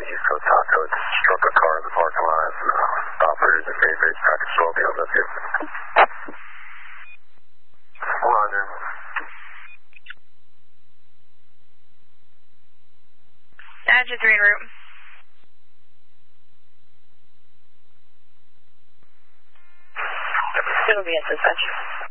East Coast Taco struck a car in the parking lot. Operators at Fairfax Package 12, yeah, that's it. Roger. Badger 3 en route. It'll be at dispatch.